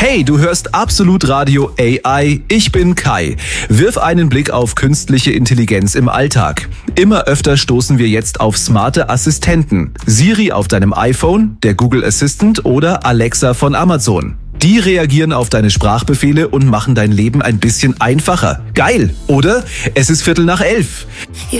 Hey, du hörst Absolut Radio AI. Ich bin Kai. Wirf einen Blick auf künstliche Intelligenz im Alltag. Immer öfter stoßen wir jetzt auf smarte Assistenten. Siri auf deinem iPhone, der Google Assistant oder Alexa von Amazon. Die reagieren auf deine Sprachbefehle und machen dein Leben ein bisschen einfacher. Geil, oder? Es ist 11:15.